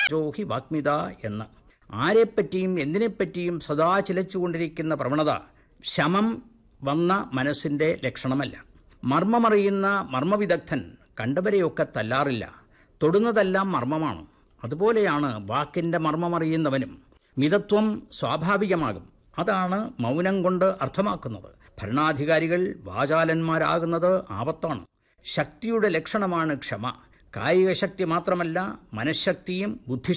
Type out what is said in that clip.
ജോഹി വാഗ്മിത എന്ന്. ആരെപ്പറ്റിയും എന്തിനെപ്പറ്റിയും സദാ ചിലച്ചുകൊണ്ടിരിക്കുന്ന പ്രവണത ശമം വന്ന മനസ്സിൻ്റെ ലക്ഷണമല്ല. മർമ്മമറിയുന്ന മർമ്മവിദഗ്ധൻ കണ്ടവരെയൊക്കെ തല്ലാറില്ല. തൊടുന്നതെല്ലാം മർമ്മമാണ്. അതുപോലെയാണ് വാക്കിൻ്റെ മർമ്മമറിയുന്നവനും. മിതത്വം സ്വാഭാവികമാകും. അതാണ് മൗനം കൊണ്ട് അർത്ഥമാക്കുന്നത്. ഭരണാധികാരികൾ വാചാലന്മാരാകുന്നത് ആപത്താണ്. ശക്തിയുടെ ലക്ഷണമാണ് ക്ഷമ. കായിക ശക്തി മാത്രമല്ല, മനഃശക്തിയും ബുദ്ധിശക്തി